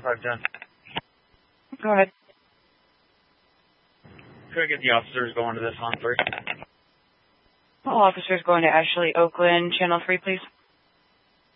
510. Go ahead. Could I get the officers going to this on 3? All officers going to Ashley Oakland, Channel 3, please.